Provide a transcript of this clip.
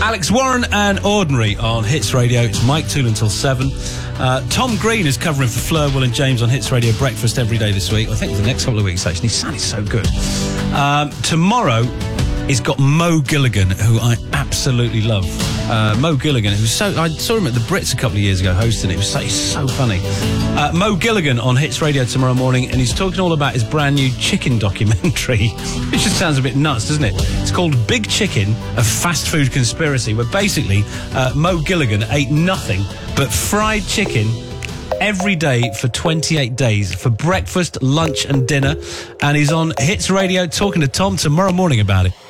Alex Warren and Ordinary on Hits Radio. It's Mike Toole until 7. Tom Green is covering for Fleur, Will and James on Hits Radio Breakfast every day this week. I think for the next couple of weeks, actually. He sounded so good. Tomorrow, he's got Mo Gilligan, who I absolutely love. Mo Gilligan, I saw him at the Brits a couple of years ago hosting it. He's so funny. Mo Gilligan on Hits Radio tomorrow morning, and he's talking all about his brand new chicken documentary. It just sounds a bit nuts, doesn't it? It's called Big Chicken, a Fast Food Conspiracy, where basically Mo Gilligan ate nothing but fried chicken every day for 28 days for breakfast, lunch and dinner. And he's on Hits Radio talking to Tom tomorrow morning about it.